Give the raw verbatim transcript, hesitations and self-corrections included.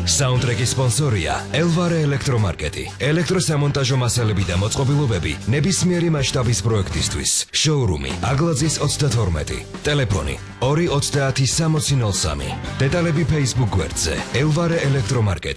Soundtrack-ის სპონსორია Elvare ელექტრომარკეტი. ელექტროსამონტაჟო მასალები და მოწყობილობები ნებისმიერი მასშტაბის პროექტისთვის. Showroom-ი აგლაძის ოცდათორმეტი. Ტელეფონი ორი ოცდაათი სამოცი ნოლ სამი. დეტალები Facebook გვერდზე Elvare ელექტრომარკეტი.